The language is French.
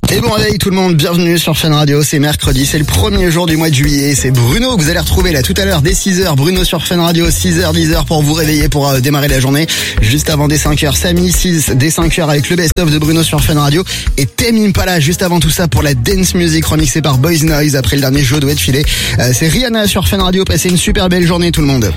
Et bon réveil tout le monde, bienvenue sur Fun Radio, c'est mercredi, c'est le premier jour du mois de juillet, c'est Bruno que vous allez retrouver là tout à l'heure dès 6h, Bruno sur Fun Radio, 6h, 10h pour vous réveiller, pour démarrer la journée. Juste avant dès 5h, Samy 6 dès 5h avec le best-of de Bruno sur Fun Radio et Tame Impala juste avant tout ça pour la dance music remixée par Boys Noise après le dernier jeu doit être filé. C'est Rihanna sur Fun Radio, passez une super belle journée tout le monde.